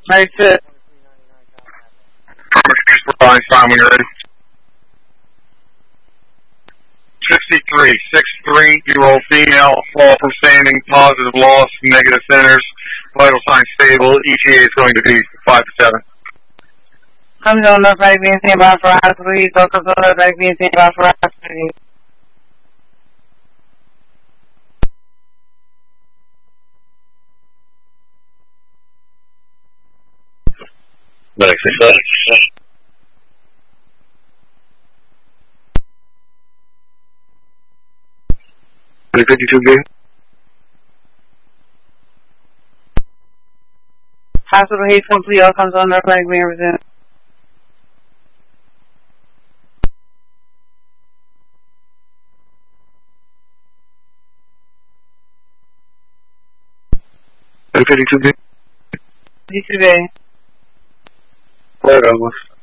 Very good. Fine, when you're ready. 63, 6'3", female, fall from standing, positive loss, negative centers, vital signs stable, ETA is going to be 5 to 7. I'm doing the right being seen by ferocity, so the right being seen by ferocity. Next, 52 game. Hospital heat complete, all comes on the right being resumed. Game. 52 day. Right, almost.